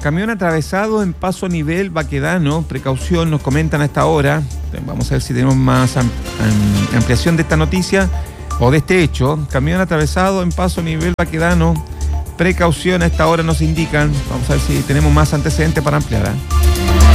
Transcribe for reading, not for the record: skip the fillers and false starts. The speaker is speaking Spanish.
Camión atravesado en paso a nivel Baquedano. Precaución, nos comentan a esta hora. Vamos a ver si tenemos más ampliación de esta noticia o de este hecho. Camión atravesado en paso a nivel Baquedano. Precaución, a esta hora nos indican. Vamos a ver si tenemos más antecedentes para ampliar.